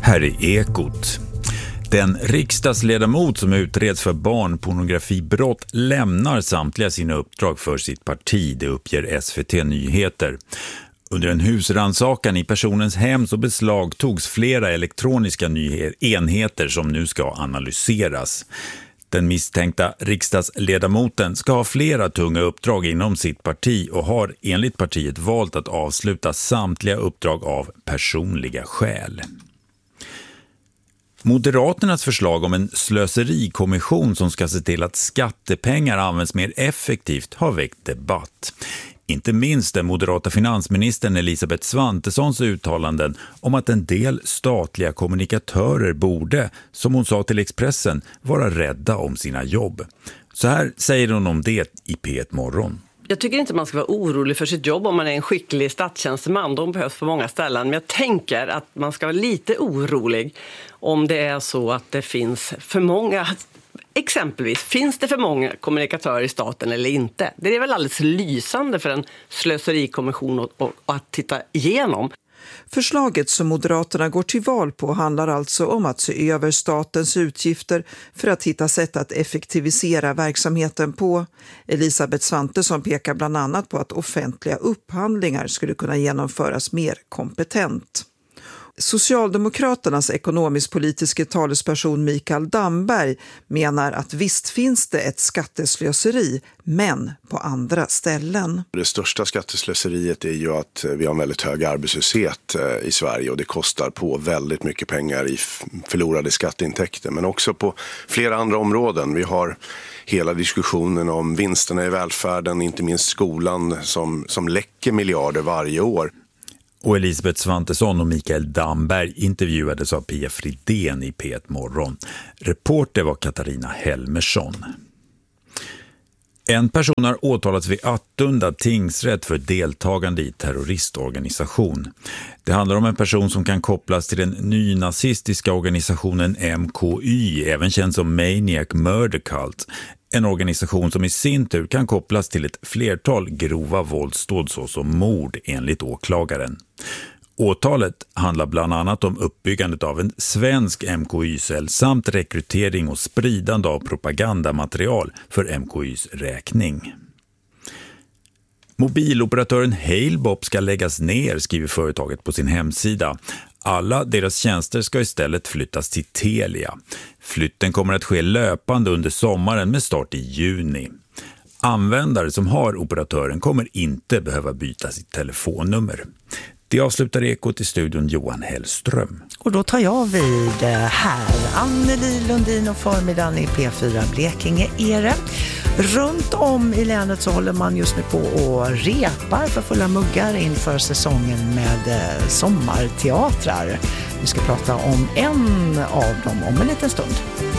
Här är Ekot. Den riksdagsledamot som utreds för barnpornografibrott lämnar samtliga sina uppdrag för sitt parti, det uppger SVT Nyheter. Under en husrannsakan i personens hem så beslagtogs flera elektroniska enheter som nu ska analyseras. Den misstänkta riksdagsledamoten ska ha flera tunga uppdrag inom sitt parti och har enligt partiet valt att avsluta samtliga uppdrag av personliga skäl. Moderaternas förslag om en slöserikommission som ska se till att skattepengar används mer effektivt har väckt debatt. Inte minst den moderata finansministern Elisabeth Svantessons uttalanden om att en del statliga kommunikatörer borde, som hon sa till Expressen, vara rädda om sina jobb. Så här säger hon om det i P1 Morgon. Jag tycker inte man ska vara orolig för sitt jobb om man är en skicklig statstjänsteman. De behövs på många ställen. Men jag tänker att man ska vara lite orolig om det är så att det finns för många... Exempelvis, finns det för många kommunikatörer i staten eller inte? Det är väl alldeles lysande för en slöserikommission att titta igenom. Förslaget som Moderaterna går till val på handlar alltså om att se över statens utgifter för att hitta sätt att effektivisera verksamheten på. Elisabeth Svantesson pekar bland annat på att offentliga upphandlingar skulle kunna genomföras mer kompetent. Socialdemokraternas ekonomisk-politiske talesperson Mikael Damberg menar att visst finns det ett skatteslöseri, men på andra ställen. Det största skatteslöseriet är ju att vi har en väldigt hög arbetslöshet i Sverige och det kostar på väldigt mycket pengar i förlorade skatteintäkter. Men också på flera andra områden. Vi har hela diskussionen om vinsterna i välfärden, inte minst skolan som läcker miljarder varje år. Och Elisabeth Svantesson och Mikael Damberg intervjuades av Pia Fridén i P1 Morgon. Reporter var Katarina Helmersson. En person har åtalats vid Attunda tingsrätt för deltagande i terroristorganisation. Det handlar om en person som kan kopplas till den nynazistiska organisationen MKY, även känd som Maniac Murder Cult. En organisation som i sin tur kan kopplas till ett flertal grova våldsdåd såsom mord enligt åklagaren. Åtalet handlar bland annat om uppbyggandet av en svensk MKY-cell samt rekrytering och spridande av propagandamaterial för MKYs räkning. Mobiloperatören Halebop ska läggas ner, skriver företaget på sin hemsida. Alla deras tjänster ska istället flyttas till Telia. Flytten kommer att ske löpande under sommaren med start i juni. Användare som har operatören kommer inte behöva byta sitt telefonnummer. Det avslutar Ekot i studion Johan Hellström. Och då tar jag vid här. Anneli Lundin och förmiddagen i P4 Blekinge är det. Runt om i länet så håller man just nu på och repar för fulla muggar inför säsongen med sommarteatrar. Vi ska prata om en av dem om en liten stund.